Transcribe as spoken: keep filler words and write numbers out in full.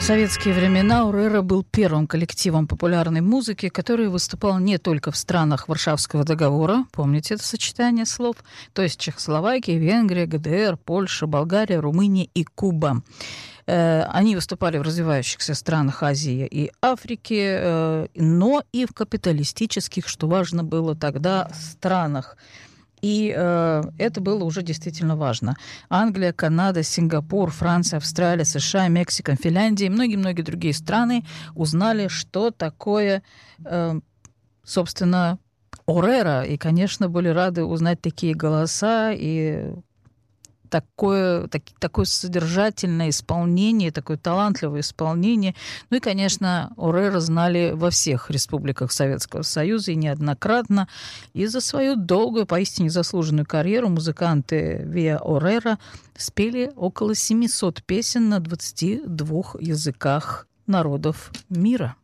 В советские времена Орера был первым коллективом популярной музыки, который выступал не только в странах Варшавского договора, помните это сочетание слов, то есть Чехословакия, Венгрия, ГДР, Польша, Болгария, Румыния и Куба. Они выступали в развивающихся странах Азии и Африки, но и в капиталистических, что важно было тогда, странах. И э, это было уже действительно важно. Англия, Канада, Сингапур, Франция, Австралия, США, Мексика, Финляндия и многие-многие другие страны узнали, что такое, э, собственно, Орера. И, конечно, были рады узнать такие голоса и такое, так, такое содержательное исполнение, такое талантливое исполнение. Ну и, конечно, Орера знали во всех республиках Советского Союза и неоднократно. И за свою долгую, поистине заслуженную карьеру музыканты Виа Орера спели около семисот песен на двадцати двух языках народов мира.